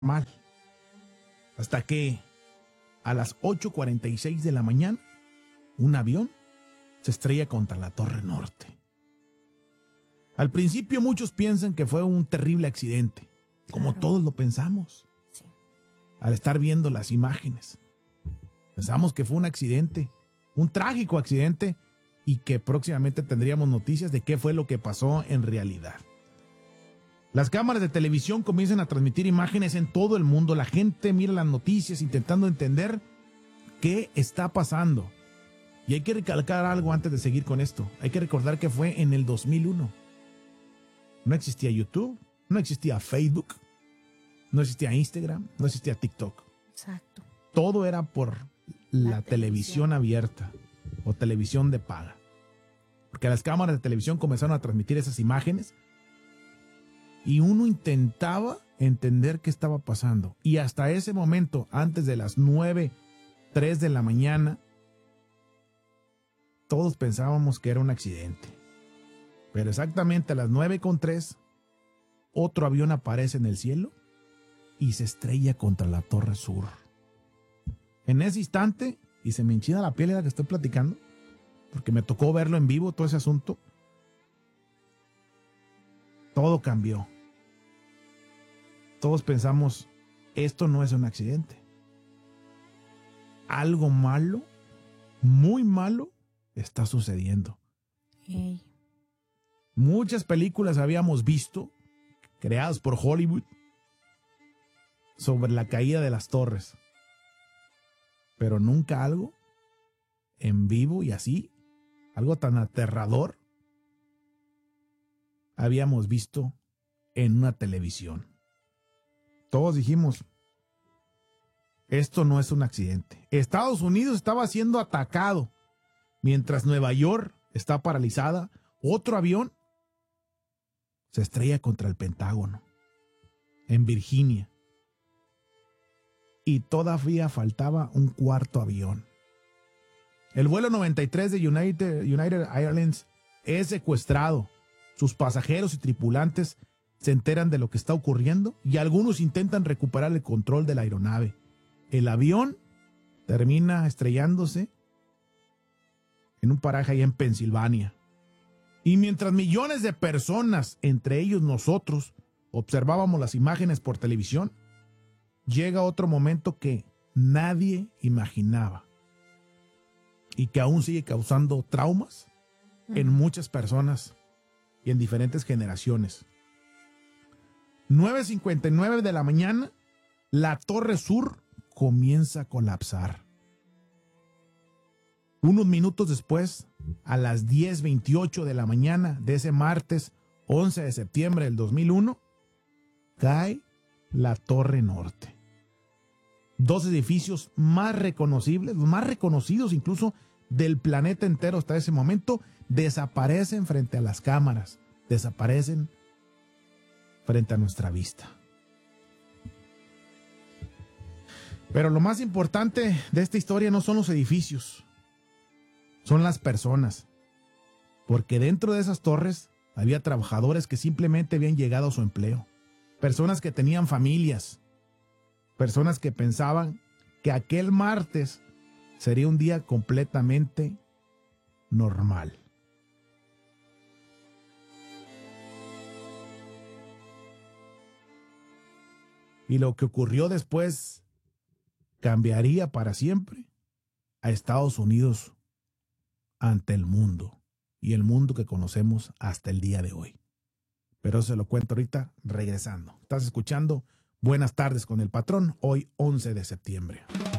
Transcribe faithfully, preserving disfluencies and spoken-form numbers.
mal. Hasta que a las ocho cuarenta y seis de la mañana, un avión se estrella contra la Torre Norte. Al principio muchos piensan que fue un terrible accidente, como Claro. todos lo pensamos. Sí. Al estar viendo las imágenes, pensamos que fue un accidente, un trágico accidente, y que próximamente tendríamos noticias de qué fue lo que pasó en realidad. Las cámaras de televisión comienzan a transmitir imágenes en todo el mundo. La gente mira las noticias intentando entender qué está pasando. Y hay que recalcar algo antes de seguir con esto. Hay que recordar que fue en el dos mil uno. No existía YouTube, no existía Facebook, no existía Instagram, no existía TikTok. Exacto. Todo era por la, La televisión. televisión abierta o televisión de paga. Porque las cámaras de televisión comenzaron a transmitir esas imágenes y uno intentaba entender qué estaba pasando. Y hasta ese momento, antes de las nueve, tres de la mañana, todos pensábamos que era un accidente. Pero exactamente a las nueve con tres, otro avión aparece en el cielo y se estrella contra la Torre Sur. En ese instante, y se me enchina la piel de la que estoy platicando, porque me tocó verlo en vivo, todo ese asunto, todo cambió. Todos pensamos, esto no es un accidente. Algo malo, muy malo, está sucediendo. Ey. Muchas películas habíamos visto, creadas por Hollywood, sobre la caída de las torres. Pero nunca algo en vivo y así, algo tan aterrador, habíamos visto en una televisión. Todos dijimos, esto no es un accidente. Estados Unidos estaba siendo atacado, mientras Nueva York está paralizada. Otro avión se estrella contra el Pentágono, en Virginia. Y todavía faltaba un cuarto avión. El vuelo noventa y tres de United, United Airlines es secuestrado. Sus pasajeros y tripulantes se enteran de lo que está ocurriendo y algunos intentan recuperar el control de la aeronave. El avión termina estrellándose en un paraje allá en Pensilvania. Y mientras millones de personas, entre ellos nosotros, observábamos las imágenes por televisión, llega otro momento que nadie imaginaba y que aún sigue causando traumas en muchas personas y en diferentes generaciones. nueve cincuenta y nueve de la mañana, la Torre Sur comienza a colapsar. Unos minutos después, a las diez veintiocho de la mañana de ese martes once de septiembre del dos mil uno, cae la Torre Norte. Dos edificios más reconocibles, los más reconocidos incluso del planeta entero hasta ese momento, desaparecen frente a las cámaras, desaparecen frente a nuestra vista. Pero lo más importante de esta historia no son los edificios, son las personas. Porque dentro de esas torres había trabajadores que simplemente habían llegado a su empleo, personas que tenían familias, personas que pensaban que aquel martes sería un día completamente normal. Y lo que ocurrió después cambiaría para siempre a Estados Unidos ante el mundo y el mundo que conocemos hasta el día de hoy. Pero se lo cuento ahorita regresando. Estás escuchando Buenas tardes con el patrón, hoy once de septiembre.